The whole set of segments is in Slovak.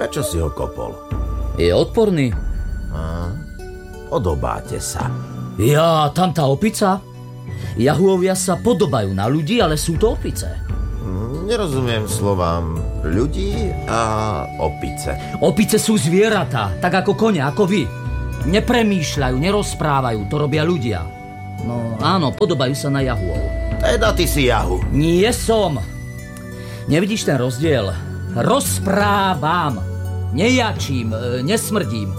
Prečo si ho kopol? Je odporný. Podobáte sa. Ja, tam tá opica? Jahuovia sa podobajú na ľudí, ale sú to opice. Nerozumiem slovám ľudí a opice. Opice sú zvieratá, tak ako kone, ako vy. Nepremýšľajú, nerozprávajú, to robia ľudia. No áno, podobajú sa na jahuov. Teda ty si jahu. Nie som. Nevidíš ten rozdiel? Rozprávam. Nejačím, nesmrdím.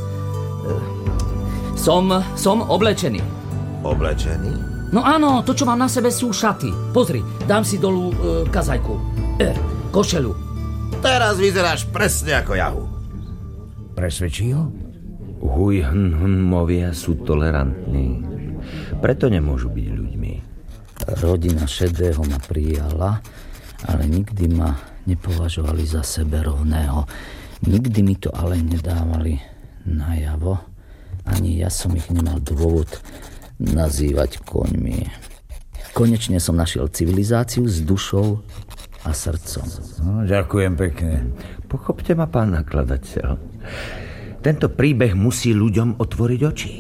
Som oblečený. Oblečený? No áno, to, čo mám na sebe, sú šaty. Pozri, dám si dolu kazajku. Košelu. Teraz vyzeráš presne ako jahu. Presvedčí ho? Huj-movia sú tolerantní. Preto nemôžu byť ľuďmi. Rodina Šedého ma prijala, ale nikdy ma nepovažovali za seberovného. Nikdy mi to ale nedávali najavo. Ani ja som ich nemal dôvod nazývať koňmi. Konečne som našiel civilizáciu s dušou a srdcom. No, ďakujem pekne. Pochopte ma, pán nakladateľ. Tento príbeh musí ľuďom otvoriť oči.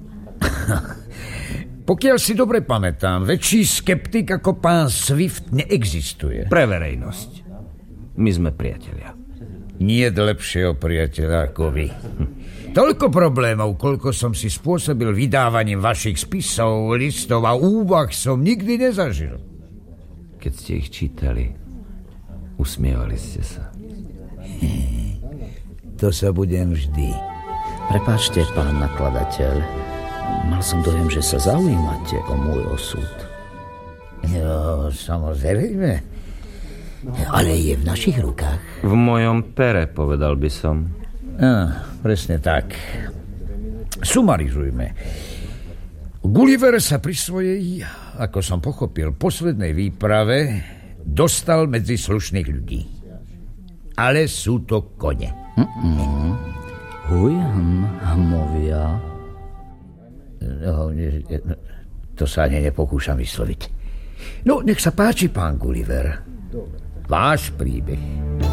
Pokiaľ si dobre pamätám, väčší skeptik ako pán Swift neexistuje. Pre verejnosť. My sme priatelia. Nie lepšieho priateľa ako vy. Toľko problémov, koľko som si spôsobil vydávaním vašich spisov, listov a úvah, som nikdy nezažil. Keď ste ich čítali, usmievali ste sa. To sa budem vždy. Prepáčte, pán nakladateľ. Mal som dojem, že sa zaujímate o môj osud. No, samozrejme. Ale je v našich rukách. V mojom pere, povedal by som. Presne tak. Sumarizujme. Gulliver sa pri svojej, ako som pochopil, poslednej výprave dostal medzi slušných ľudí. Ale sú to kone. Huj-hmovia. To sa ani nepokúšam vysloviť. No, nech sa páči, pán Gulliver. Váš príbeh.